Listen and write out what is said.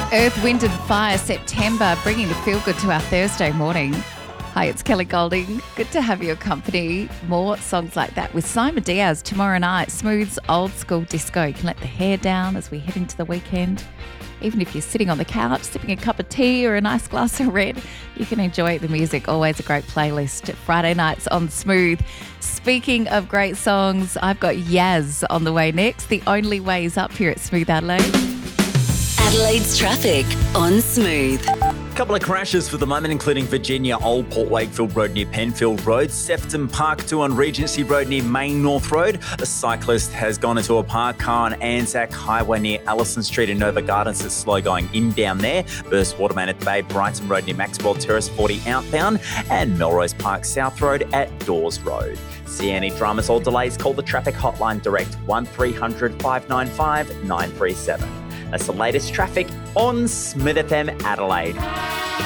Earth, Wind and Fire, September, bringing the feel-good to our Thursday morning. Hi, it's Kelly Golding. Good to have your company. More songs like that with Simon Diaz tomorrow night. Smooth's old school disco. You can let the hair down as we head into the weekend. Even if you're sitting on the couch, sipping a cup of tea or a nice glass of red, you can enjoy the music. Always a great playlist. Friday nights on Smooth. Speaking of great songs, I've got Yaz on the way next. The Only Way is up here at Smooth Adelaide. Adelaide's traffic on Smooth. Couple of crashes for the moment, including Virginia Old Port Wakefield Road near Penfield Road, Sefton Park 2 on Regency Road near Main North Road. A cyclist has gone into a parked car on Anzac Highway near Allison Street in Nova Gardens. It's slow going inbound there. Burst Waterman at the Bay, Brighton Road near Maxwell Terrace 40 outbound, and Melrose Park South Road at Dawes Road. See any dramas or delays, call the traffic hotline direct 1300 595 937. That's the latest traffic on Smooth FM Adelaide.